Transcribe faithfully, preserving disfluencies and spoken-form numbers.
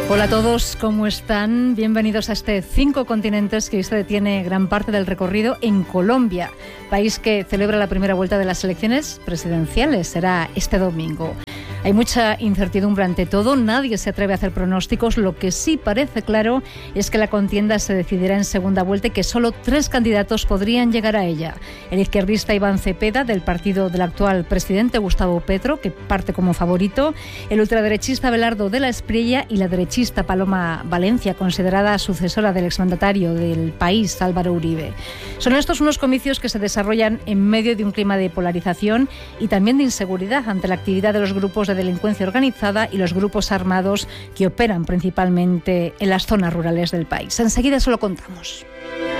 Hola a todos, ¿cómo están? Bienvenidos a este Cinco Continentes que hoy se detiene gran parte del recorrido en Colombia, país que celebra la primera vuelta de las elecciones presidenciales. Será este domingo. Hay mucha incertidumbre ante todo, nadie se atreve a hacer pronósticos. Lo que sí parece claro es que la contienda se decidirá en segunda vuelta y que solo tres candidatos podrían llegar a ella. El izquierdista Iván Cepeda, del partido del actual presidente Gustavo Petro, que parte como favorito, el ultraderechista Abelardo de la Espriella y la derechista Paloma Valencia, considerada sucesora del exmandatario del país, Álvaro Uribe. Son estos unos comicios que se desarrollan en medio de un clima de polarización y también de inseguridad ante la actividad de los grupos de delincuencia organizada y los grupos armados que operan principalmente en las zonas rurales del país. Enseguida se lo contamos.